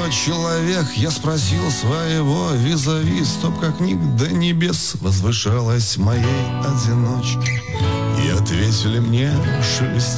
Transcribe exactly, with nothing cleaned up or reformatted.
человек, я спросил своего визави, стопка книг до небес возвышалась моей одиночке. И ответили мне шелестя